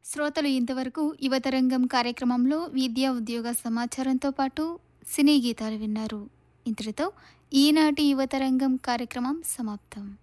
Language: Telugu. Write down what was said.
శ్రోతలు ఇంతవరకు యువతరంగం కార్యక్రమంలో విద్యా ఉద్యోగ సమాచారంతో పాటు సినీ గీతాలు విన్నారు. ఇంతటితో ఈనాటి యువతరంగం కార్యక్రమం సమాప్తం.